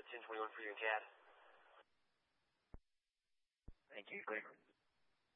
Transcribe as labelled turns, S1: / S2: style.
S1: 1021 for you and Cat.
S2: Thank you, clear.